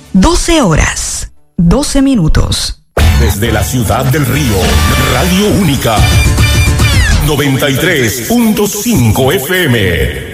12 horas, 12 minutos. Desde la ciudad del Río, Radio Única, 93.5 FM.